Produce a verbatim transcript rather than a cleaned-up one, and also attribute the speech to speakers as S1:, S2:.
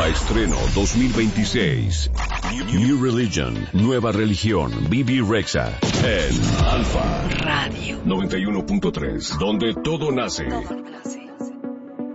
S1: Nueva estreno dos mil veintiséis. New Religion, nueva religión, Bibi Rexha, en Alfa
S2: Radio
S1: noventa y uno punto tres, donde todo nace.
S2: Todo nace.